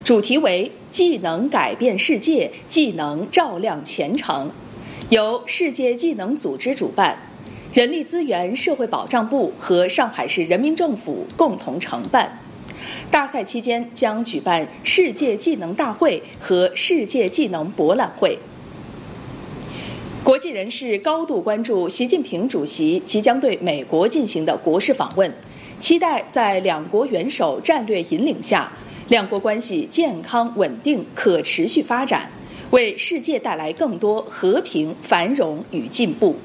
主题为技能改变世界，技能照亮前程，由世界技能组织主办，人力资源社会保障部和上海市人民政府共同承办。大赛期间将举办世界技能大会和世界技能博览会。国际人士高度关注习近平主席即将对美国进行的国事访问，期待在两国元首战略引领下，两国关系健康稳定可持续发展，为世界带来更多和平繁荣与进步。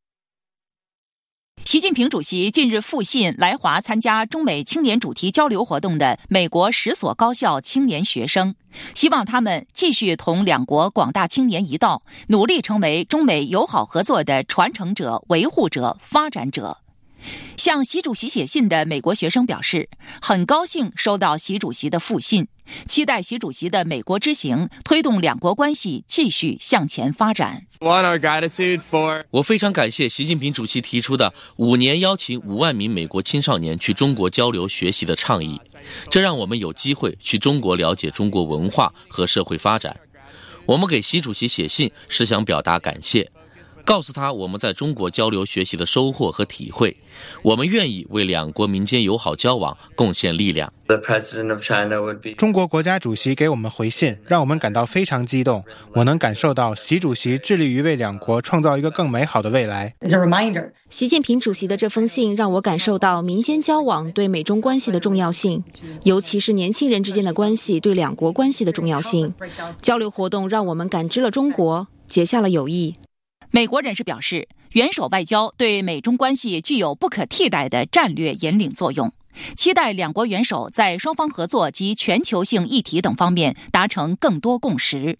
习近平主席近日复信来华参加中美青年主题交流活动的美国10所高校青年学生，希望他们继续同两国广大青年一道，努力成为中美友好合作的传承者、维护者、发展者。向习主席写信的美国学生表示，很高兴收到习主席的复信，期待习主席的美国之行推动两国关系继续向前发展。 我非常感谢习近平主席提出的5年邀请5万名美国青少年去中国交流学习的倡议，这让我们有机会去中国了解中国文化和社会发展。我们给习主席写信是想表达感谢，告诉他我们在中国交流学习的收获和体会，我们愿意为两国民间友好交往贡献力量。 中国国家主席给我们回信，让我们感到非常激动。我能感受到习主席致力于为两国创造一个更美好的未来。 习近平主席的这封信让我感受到民间交往对美中关系的重要性，尤其是年轻人之间的关系对两国关系的重要性。交流活动让我们感知了中国，结下了友谊。 美国人士表示，元首外交对美中关系具有不可替代的战略引领作用，期待两国元首在双方合作及全球性议题等方面达成更多共识。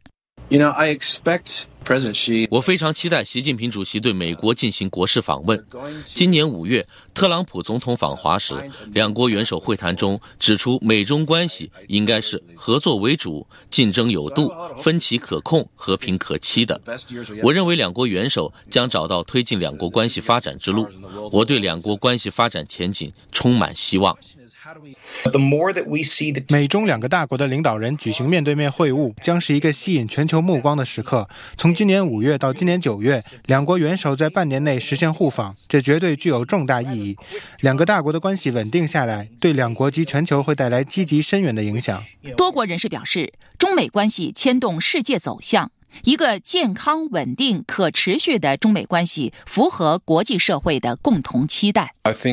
我非常期待习近平主席对美国进行国事访问。今年5月，特朗普总统访华时，两国元首会谈中指出，美中关系应该是合作为主、竞争有度、分歧可控、和平可期的。我认为两国元首将找到推进两国关系发展之路。我对两国关系发展前景充满希望。 美中两个大国的领导人举行面对面会晤，将是一个吸引全球目光的时刻。从今年5月到今年9月，两国元首在半年内实现互访，这绝对具有重大意义。两个大国的关系稳定下来，对两国及全球会带来积极深远的影响。 多国人士表示，中美关系牵动世界走向。一个健康、稳定、可持续的中美关系符合国际社会的共同期待。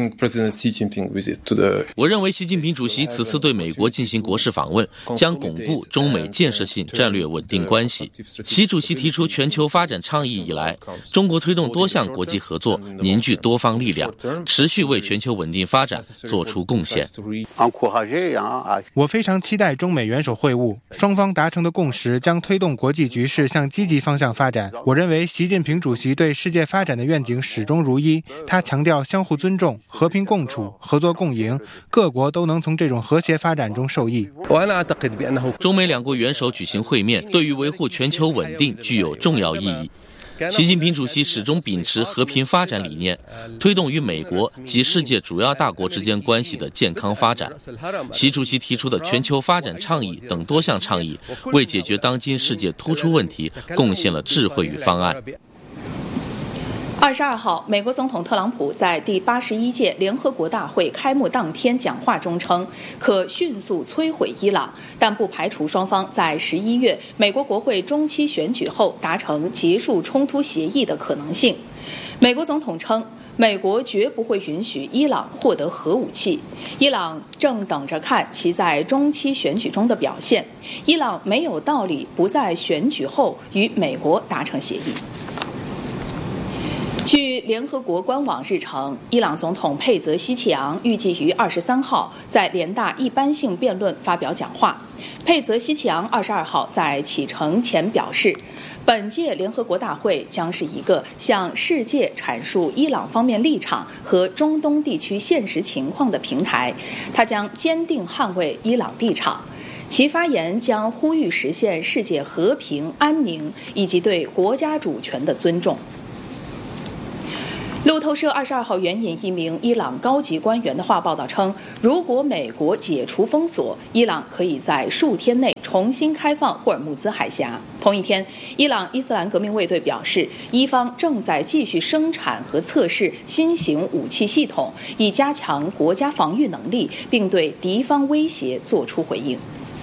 我认为习近平主席此次对美国进行国事访问，将巩固中美建设性战略稳定关系。习主席提出全球发展倡议以来，中国推动多项国际合作，凝聚多方力量，持续为全球稳定发展做出贡献。 我非常期待中美元首会晤，双方达成的共识将推动国际局势向积极方向发展。我认为习近平主席对世界发展的愿景始终如一，他强调相互尊重、和平共处、合作共赢，各国都能从这种和谐发展中受益。 中美两国元首举行会面，对于维护全球稳定具有重要意义。习近平主席始终秉持和平发展理念，推动与美国及世界主要大国之间关系的健康发展。习主席提出的全球发展倡议等多项倡议，为解决当今世界突出问题贡献了智慧与方案。 22号，美国总统特朗普在第81届联合国大会开幕当天讲话中称，可迅速摧毁伊朗，但不排除双方在11月美国国会中期选举后达成结束冲突协议的可能性。美国总统称，美国绝不会允许伊朗获得核武器，伊朗正等着看其在中期选举中的表现，伊朗没有道理不在选举后与美国达成协议。据联合国官网日程，伊朗总统佩泽希奇扬预计于23号在联大一般性辩论发表讲话。佩泽希奇扬22号在启程前表示，本届联合国大会将是一个向世界阐述伊朗方面立场和中东地区现实情况的平台，他将坚定捍卫伊朗立场。其发言将呼吁实现世界和平、安宁以及对国家主权的尊重。 路透社22号援引一名伊朗高级官员的话报道称，如果美国解除封锁，伊朗可以在数天内重新开放霍尔木兹海峡。同一天，伊朗伊斯兰革命卫队表示，伊方正在继续生产和测试新型武器系统，以加强国家防御能力，并对敌方威胁作出回应。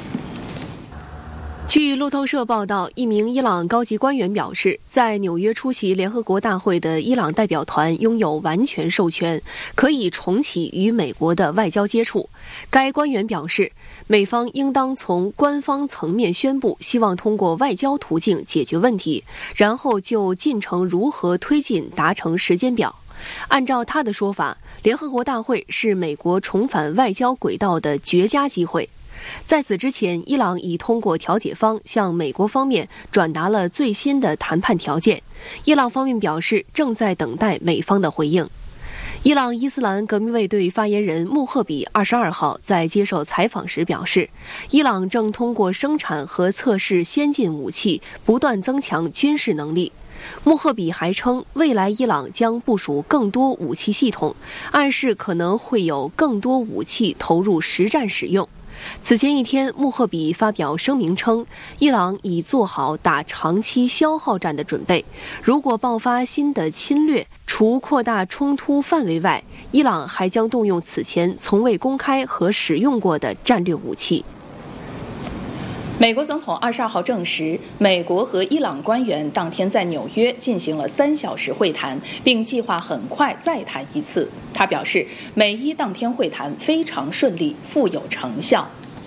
据路透社报道，一名伊朗高级官员表示，在纽约出席联合国大会的伊朗代表团拥有完全授权，可以重启与美国的外交接触。该官员表示，美方应当从官方层面宣布，希望通过外交途径解决问题，然后就进程如何推进达成时间表。按照他的说法，联合国大会是美国重返外交轨道的绝佳机会。在此之前，伊朗已通过调解方向美国方面转达了最新的谈判条件。伊朗方面表示，正在等待美方的回应。伊朗伊斯兰革命卫队发言人穆赫比22号在接受采访时表示，伊朗正通过生产和测试先进武器，不断增强军事能力。穆赫比还称，未来伊朗将部署更多武器系统，暗示可能会有更多武器投入实战使用。此前一天，穆赫比发表声明称，伊朗已做好打长期消耗战的准备。如果爆发新的侵略，除扩大冲突范围外，伊朗还将动用此前从未公开和使用过的战略武器。 美国总统22号证实，美国和伊朗官员当天在纽约进行了3小时会谈，并计划很快再谈一次。他表示，美伊当天会谈非常顺利，富有成效。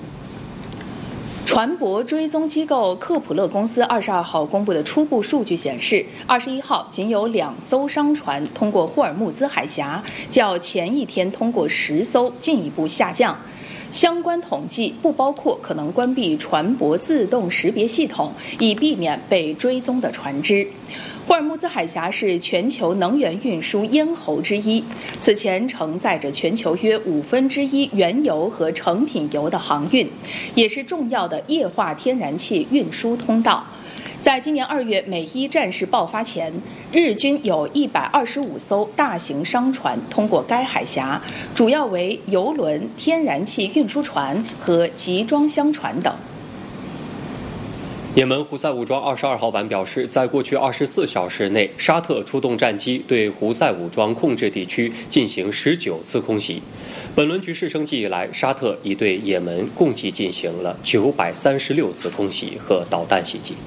船舶追踪机构科普勒公司22号公布的初步数据显示，21号仅有2艘商船通过霍尔木兹海峡，较前一天通过10艘进一步下降。相关统计不包括可能关闭船舶自动识别系统，以避免被追踪的船只。霍尔木兹海峡是全球能源运输咽喉之一，此前承载着全球约1/5原油和成品油的航运，也是重要的液化天然气运输通道。在今年2月美伊战事爆发前，日均有125艘大型商船通过该海峡，主要为油轮、天然气运输船和集装箱船等。 也门胡塞武装22号晚表示，在过去24小时内，沙特出动战机对胡塞武装控制地区进行19次空袭。本轮局势升级以来，沙特已对也门共计进行了936次空袭和导弹袭击。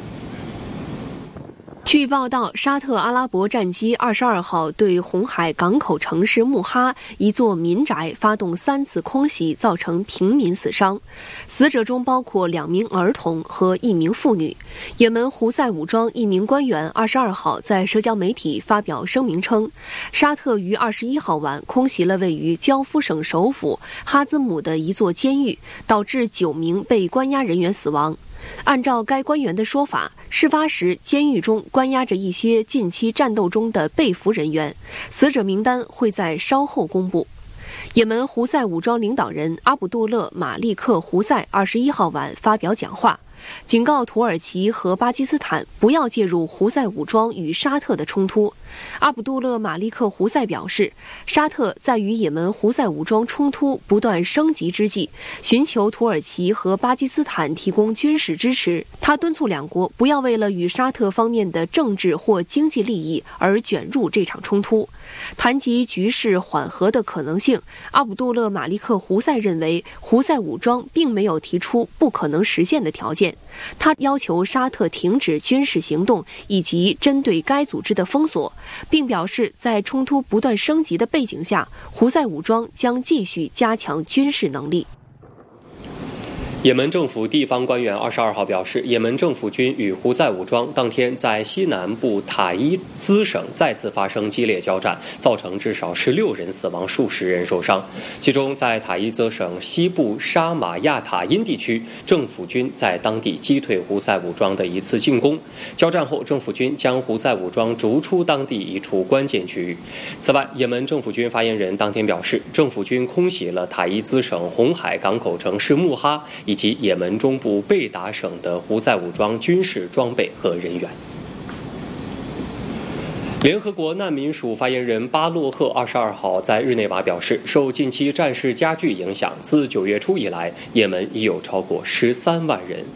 据报道，沙特阿拉伯战机22号对红海港口城市穆哈一座民宅发动3次空袭，造成平民死伤，死者中包括2名儿童和1名妇女。也门胡塞武装一名官员22号在社交媒体发表声明称，沙特于21号晚空袭了位于焦夫省首府哈兹姆的一座监狱，导致9名被关押人员死亡。按照该官员的说法，事发时监狱中关押着一些近期战斗中的被俘人员，死者名单会在稍后公布。也门胡塞武装领导人阿卜杜勒·马利克·胡塞21号晚发表讲话，警告土耳其和巴基斯坦不要介入胡塞武装与沙特的冲突。阿卜杜勒·马利克·胡塞表示，沙特在与也门胡塞武装冲突不断升级之际，寻求土耳其和巴基斯坦提供军事支持。他敦促两国不要为了与沙特方面的政治或经济利益而卷入这场冲突。谈及局势缓和的可能性，阿卜杜勒·马利克·胡塞认为，胡塞武装并没有提出不可能实现的条件。他要求沙特停止军事行动以及针对该组织的封锁，并表示在冲突不断升级的背景下，胡塞武装将继续加强军事能力。 也门政府地方官员22号表示，也门政府军与胡塞武装当天在西南部塔伊兹省再次发生激烈交战，造成至少16人死亡，数十人受伤。其中，在塔伊兹省西部沙马亚塔因地区，政府军在当地击退胡塞武装的一次进攻。交战后，政府军将胡塞武装逐出当地一处关键区域。此外，也门政府军发言人当天表示，政府军空袭了塔伊兹省红海港口城市穆哈以及也门中部贝达省的胡塞武装军事装备和人员。 联合国难民署发言人巴洛赫22号在日内瓦表示，受近期战事加剧影响，自9月初以来，也门已有超过13万人